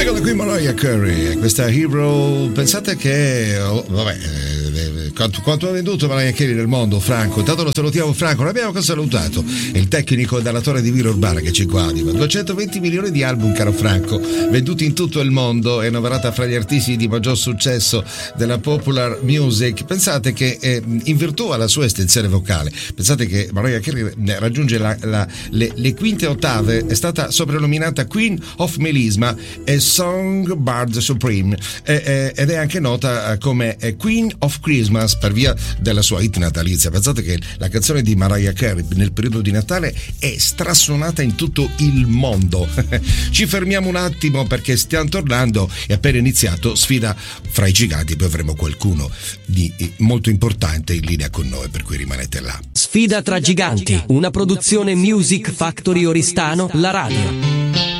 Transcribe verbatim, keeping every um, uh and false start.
Eccola qui Mariah Carey, questa Hero. Pensate che oh, vabbè eh, quanto, quanto ha venduto Mariah Carey nel mondo, Franco? Intanto lo salutiamo Franco, l'abbiamo salutato, il tecnico dalla torre di Villa Urbana che ci coadiuva. duecentoventi milioni di album, caro Franco, venduti in tutto il mondo, è annoverata fra gli artisti di maggior successo della popular music. Pensate che eh, in virtù alla sua estensione vocale, pensate che Mariah Carey raggiunge la, la, le, le quinte ottave, è stata soprannominata Queen of Melisma e Songbird Supreme eh, eh, ed è anche nota come Queen of Christmas per via della sua hit natalizia. Pensate che la canzone di Mariah Carey nel periodo di Natale è strasuonata in tutto il mondo. Ci fermiamo un attimo perché stiamo tornando, è appena iniziato Sfida fra i giganti, poi avremo qualcuno di molto importante in linea con noi, per cui rimanete là. Sfida tra giganti, una produzione Music Factory Oristano, la radio.